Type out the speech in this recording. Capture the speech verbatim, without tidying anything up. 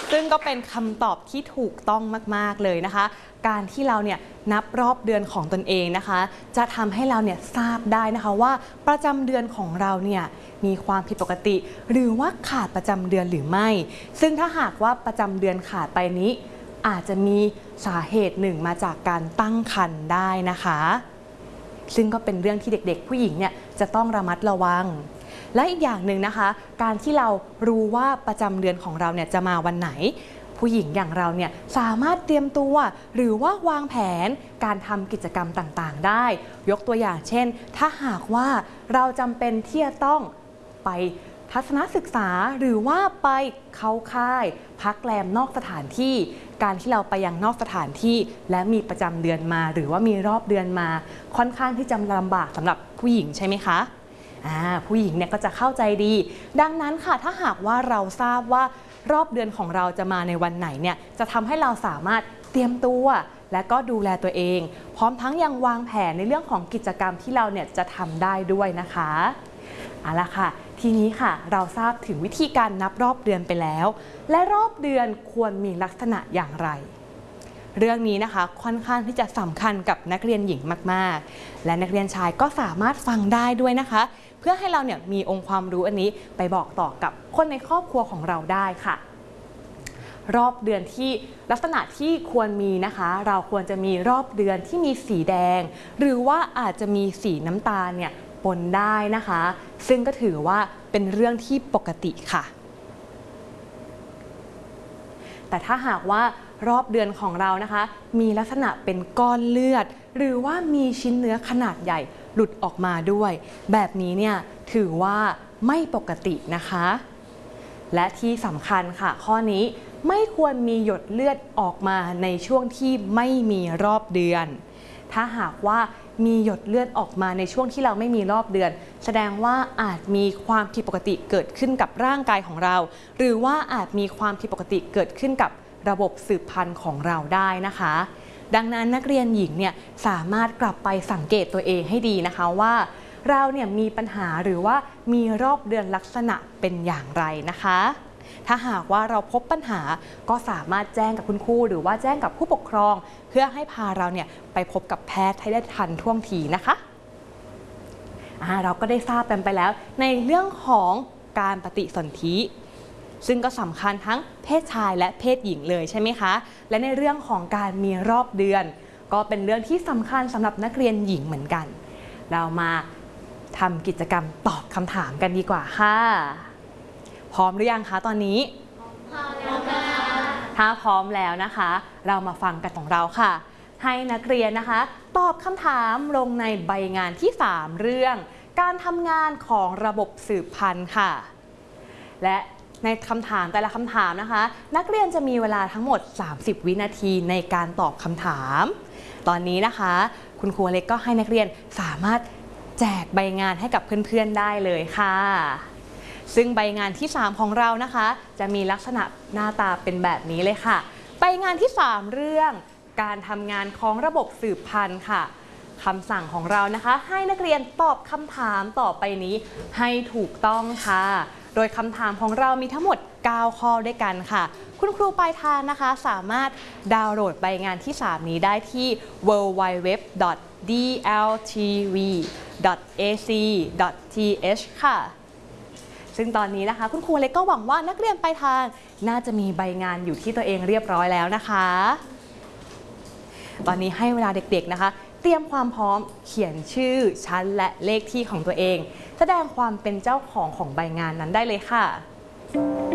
ซึ่งก็เป็นคำตอบที่ถูกต้องมากๆเลยนะคะการที่เราเนี่ยนับรอบเดือนของตนเองนะคะจะทำให้เราเนี่ยทราบได้นะคะว่าประจำเดือนของเราเนี่ยมีความผิดปกติหรือว่าขาดประจำเดือนหรือไม่ซึ่งถ้าหากว่าประจำเดือนขาดไปนี้อาจจะมีสาเหตุหนึ่งมาจากการตั้งครรภ์ได้นะคะซึ่งก็เป็นเรื่องที่เด็กๆผู้หญิงเนี่ยจะต้องระมัดระวังและอีกอย่างหนึ่งนะคะการที่เรารู้ว่าประจำเดือนของเราเนี่ยจะมาวันไหนผู้หญิงอย่างเราเนี่ยสามารถเตรียมตัวหรือว่าวางแผนการทำกิจกรรมต่างๆได้ยกตัวอย่างเช่นถ้าหากว่าเราจำเป็นที่จะต้องไปทัศนศึกษาหรือว่าไปเข้าค่ายพักแรมนอกสถานที่การที่เราไปยังนอกสถานที่และมีประจำเดือนมาหรือว่ามีรอบเดือนมาค่อนข้างที่จะลำบากสำหรับผู้หญิงใช่ไหมคะผู้หญิงเนี่ยก็จะเข้าใจดีดังนั้นค่ะถ้าหากว่าเราทราบว่ารอบเดือนของเราจะมาในวันไหนเนี่ยจะทำให้เราสามารถเตรียมตัวและก็ดูแลตัวเองพร้อมทั้งยังวางแผนในเรื่องของกิจกรรมที่เราเนี่ยจะทำได้ด้วยนะคะเอาละค่ะทีนี้ค่ะเราทราบถึงวิธีการนับรอบเดือนไปแล้วและรอบเดือนควรมีลักษณะอย่างไรเรื่องนี้นะคะค่อนข้างที่จะสำคัญกับนักเรียนหญิงมากๆและนักเรียนชายก็สามารถฟังได้ด้วยนะคะเพื่อให้เราเนี่ยมีองค์ความรู้อันนี้ไปบอกต่อกับคนในครอบครัวของเราได้ค่ะรอบเดือนที่ลักษณะที่ควรมีนะคะเราควรจะมีรอบเดือนที่มีสีแดงหรือว่าอาจจะมีสีน้ำตาลเนี่ยปนได้นะคะซึ่งก็ถือว่าเป็นเรื่องที่ปกติค่ะแต่ถ้าหากว่ารอบเดือนของเรานะคะมีลักษณะเป็นก้อนเลือดหรือว่ามีชิ้นเนื้อขนาดใหญ่หลุดออกมาด้วยแบบนี้เนี่ยถือว่าไม่ปกตินะคะและที่สำคัญค่ะข้อนี้ไม่ควรมีหยดเลือดออกมาในช่วงที่ไม่มีรอบเดือนถ้าหากว่ามีหยดเลือดออกมาในช่วงที่เราไม่มีรอบเดือนแสดงว่าอาจมีความผิดปกติเกิดขึ้นกับร่างกายของเราหรือว่าอาจมีความผิดปกติเกิดขึ้นกับระบบสืบพันธุ์ของเราได้นะคะดังนั้นนักเรียนหญิงเนี่ยสามารถกลับไปสังเกตตัวเองให้ดีนะคะว่าเราเนี่ยมีปัญหาหรือว่ามีรอบเดือนลักษณะเป็นอย่างไรนะคะถ้าหากว่าเราพบปัญหาก็สามารถแจ้งกับคุณครูหรือว่าแจ้งกับผู้ปกครองเพื่อให้พาเราเนี่ยไปพบกับแพทย์ให้ได้ทันท่วงทีนะคะเราก็ได้ทราบกันไปแล้วในเรื่องของการปฏิสนธิซึ่งก็สำคัญทั้งเพศชายและเพศหญิงเลยใช่ไหมคะและในเรื่องของการมีรอบเดือนก็เป็นเรื่องที่สำคัญสำหรับนักเรียนหญิงเหมือนกันเรามาทำกิจกรรมตอบคำถามกันดีกว่าค่ะพร้อมหรือยังคะตอนนี้พร้อมแล้วค่ะถ้าพร้อมแล้วนะคะเรามาฟังกันของเราค่ะให้นักเรียนนะคะตอบคำถามลงในใบงานที่สามเรื่องการทำงานของระบบสืบพันธุ์ค่ะและในคำถามแต่ละคำถามนะคะนักเรียนจะมีเวลาทั้งหมดสามสิบวินาทีในการตอบคำถามตอนนี้นะคะคุณครูเล็กก็ให้นักเรียนสามารถแจกใบงานให้กับเพื่อนๆได้เลยค่ะซึ่งใบงานที่สามของเรานะคะจะมีลักษณะหน้าตาเป็นแบบนี้เลยค่ะใบงานที่สามเรื่องการทำงานของระบบสืบพันธุ์ค่ะคำสั่งของเรานะคะให้นักเรียนตอบคำถามต่อไปนี้ให้ถูกต้องค่ะโดยคำถามของเรามีทั้งหมดเก้าข้อด้วยกันค่ะคุณครูปลายทางนะคะสามารถดาวน์โหลดใบงานที่สามนี้ได้ที่ ดับเบิลยู ดับเบิลยู ดับเบิลยู ดอท ดี แอล ที วี ดอท เอ ซี ดอท ที เอช ค่ะซึ่งตอนนี้นะคะคุณครูเล็กก็หวังว่านักเรียนปลายทางน่าจะมีใบงานอยู่ที่ตัวเองเรียบร้อยแล้วนะคะตอนนี้ให้เวลาเด็กๆนะคะเตรียมความพร้อมเขียนชื่อชั้นและเลขที่ของตัวเองแสดงความเป็นเจ้าของของใบงานนั้นได้เลยค่ะ